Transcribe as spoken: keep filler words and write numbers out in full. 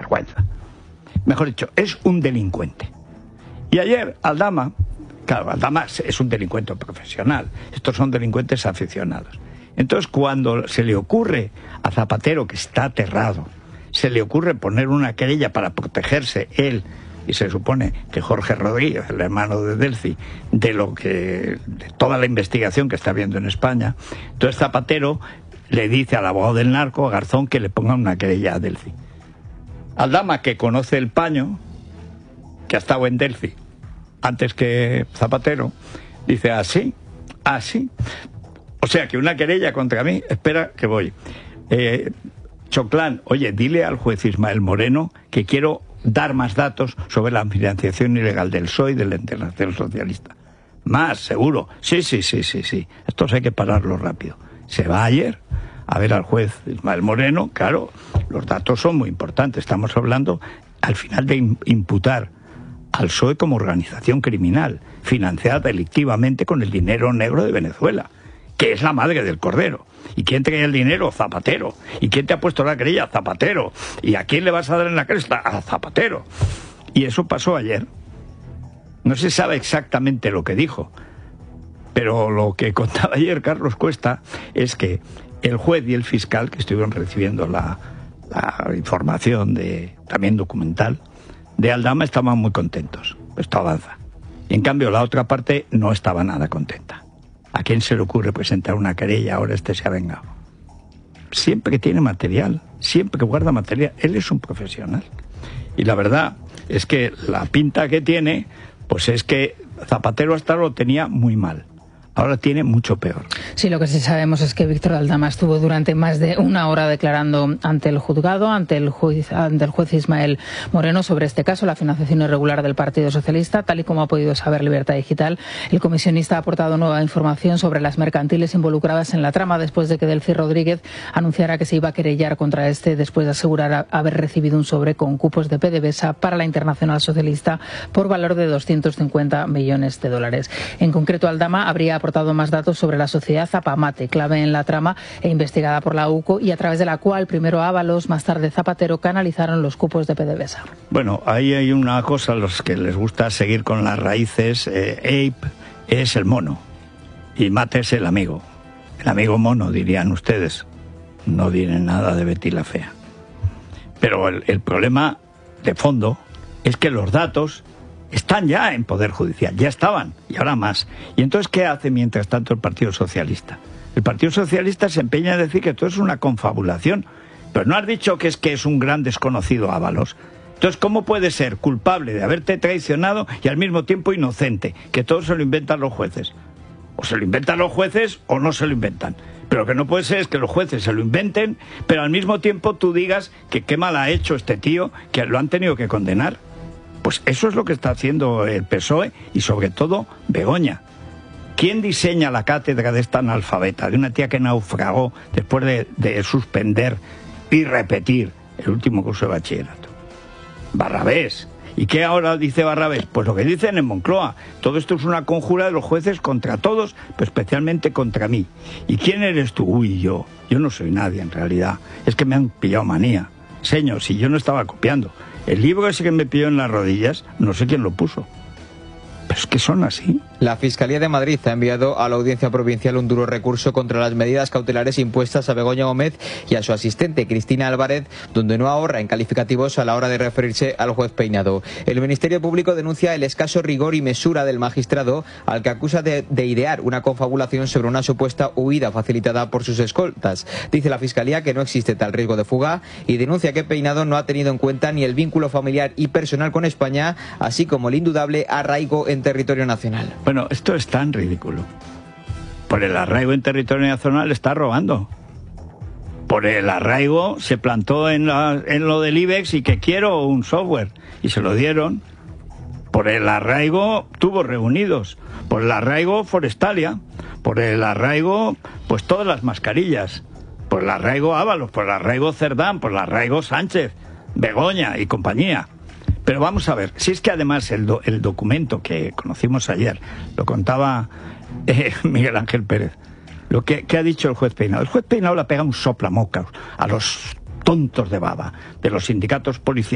sinvergüenza. Mejor dicho, es un delincuente. Y ayer Aldama, claro, Aldama es un delincuente profesional, estos son delincuentes aficionados. Entonces, cuando se le ocurre a Zapatero, que está aterrado, se le ocurre poner una querella para protegerse él, y se supone que Jorge Rodríguez, el hermano de Delcy, de lo que de toda la investigación que está habiendo en España, entonces Zapatero le dice al abogado del narco, a Garzón, que le ponga una querella a Delcy. Aldama, que conoce el paño, que ha estado en Delcy antes que Zapatero, dice así, así. O sea que una querella contra mí, espera que voy. Eh, Choclán, oye, dile al juez Ismael Moreno que quiero dar más datos sobre la financiación ilegal del P S O E y de la Internacional Socialista. Más, seguro. Sí, sí, sí, sí, sí. Estos hay que pararlo rápido. Se va ayer a ver al juez Ismael Moreno. Claro, los datos son muy importantes. Estamos hablando, al final, de imputar al P S O E como organización criminal, financiada delictivamente con el dinero negro de Venezuela, que es la madre del cordero. ¿Y quién trae el dinero? Zapatero. ¿Y quién te ha puesto la querella? Zapatero. ¿Y a quién le vas a dar en la cresta? A Zapatero. Y eso pasó ayer. No se sabe exactamente lo que dijo, pero lo que contaba ayer Carlos Cuesta es que el juez y el fiscal, que estuvieron recibiendo la, la información de, también documental, de Aldama, estaban muy contentos. Esto avanza. Y en cambio la otra parte no estaba nada contenta. ¿A quién se le ocurre presentar una querella? Ahora este se ha vengado. Siempre que tiene material, siempre que guarda material, él es un profesional. Y la verdad es que la pinta que tiene, pues es que Zapatero hasta ahora lo tenía muy mal. Ahora tiene mucho peor. Sí, lo que sí sabemos es que Víctor Aldama estuvo durante más de una hora declarando ante el juzgado, ante el juez, ante el juez Ismael Moreno, sobre este caso, la financiación irregular del Partido Socialista. Tal y como ha podido saber Libertad Digital, el comisionista ha aportado nueva información sobre las mercantiles involucradas en la trama después de que Delcy Rodríguez anunciara que se iba a querellar contra este después de asegurar haber recibido un sobre con cupos de PDVSA para la Internacional Socialista por valor de doscientos cincuenta millones de dólares. En concreto, Aldama habría aportado aportado más datos sobre la sociedad Zapamate, clave en la trama e investigada por la U C O, y a través de la cual primero Ábalos, más tarde Zapatero, canalizaron los cupos de PDVSA. Bueno, ahí hay una cosa, a los que les gusta seguir con las raíces. eh, Ape es el mono y Mate es el amigo. El amigo mono, dirían ustedes. No tiene nada de Betty la Fea. Pero el, el problema de fondo es que los datos están ya en Poder Judicial, ya estaban, y ahora más. Y entonces, ¿qué hace mientras tanto el Partido Socialista? El Partido Socialista se empeña en decir que todo es una confabulación, pero no has dicho que es que es un gran desconocido Ábalos. Entonces, ¿cómo puede ser culpable de haberte traicionado y al mismo tiempo inocente? Que todo se lo inventan los jueces. O se lo inventan los jueces o no se lo inventan. Pero lo que no puede ser es que los jueces se lo inventen, pero al mismo tiempo tú digas que qué mal ha hecho este tío, que lo han tenido que condenar. Pues eso es lo que está haciendo el P S O E y sobre todo Begoña. ¿Quién diseña la cátedra de esta analfabeta, de una tía que naufragó después de, de suspender y repetir el último curso de bachillerato? Barrabés. ¿Y qué ahora dice Barrabés? Pues lo que dicen en Moncloa. Todo esto es una conjura de los jueces contra todos, pero especialmente contra mí. ¿Y quién eres tú? Uy, yo. Yo no soy nadie en realidad. Es que me han pillado manía. Señor, si yo no estaba copiando. El libro ese que me pilló en las rodillas, no sé quién lo puso. Pero es que son así. La Fiscalía de Madrid ha enviado a la Audiencia Provincial un duro recurso contra las medidas cautelares impuestas a Begoña Gómez y a su asistente, Cristina Álvarez, donde no ahorra en calificativos a la hora de referirse al juez Peinado. El Ministerio Público denuncia el escaso rigor y mesura del magistrado, al que acusa de, de idear una confabulación sobre una supuesta huida facilitada por sus escoltas. Dice la Fiscalía que no existe tal riesgo de fuga y denuncia que Peinado no ha tenido en cuenta ni el vínculo familiar y personal con España, así como el indudable arraigo en territorio nacional. Bueno, esto es tan ridículo. Por el arraigo en territorio nacional está robando. Por el arraigo se plantó en, la, en lo del IBEX y que quiero un software. Y se lo dieron. Por el arraigo tuvo reunidos. Por el arraigo Forestalia. Por el arraigo, pues todas las mascarillas. Por el arraigo Ábalos. Por el arraigo Cerdán. Por el arraigo Sánchez, Begoña y compañía. Pero vamos a ver, si es que además el, do, el documento que conocimos ayer, lo contaba eh, Miguel Ángel Pérez, lo que, que ha dicho el juez Peinado. El juez Peinado le pega un soplamocas a los tontos de baba de los sindicatos policiales.